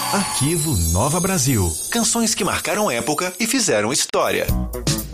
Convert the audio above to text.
Arquivo Nova Brasil. Canções que marcaram época e fizeram história.